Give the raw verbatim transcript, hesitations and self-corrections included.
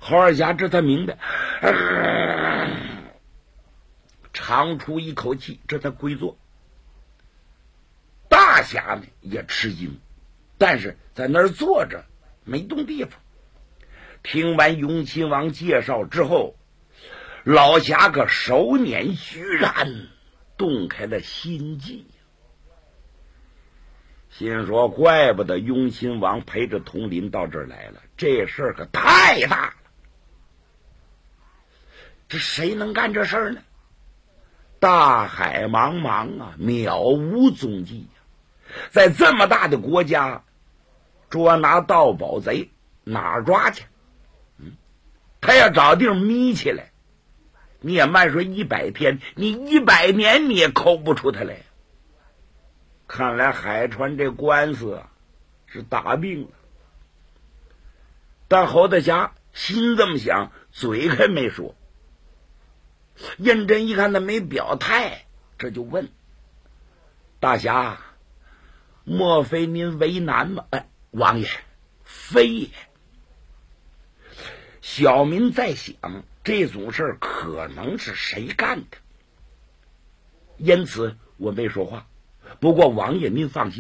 郝二侠这才明白，呃、长出一口气，这才归坐。大侠呢也吃惊，但是在那儿坐着没动地方。听完雍亲王介绍之后，老侠可手捻虚髯，动开了心计，心说怪不得雍亲王陪着佟林到这儿来了，这事儿可太大了。这谁能干这事儿呢？大海茫茫啊，渺无踪迹啊，在这么大的国家，捉拿盗宝贼哪儿抓去？嗯，他要找地儿眯起来，你也慢说一百天，你一百年你也抠不出他来。看来海川这官司啊是打病了。但侯大侠心这么想，嘴还没说。胤禛一看他没表态，这就问大侠，莫非您为难吗？哎，王爷，非也。小民在想，这种事儿可能是谁干的，因此我没说话。不过王爷您放心，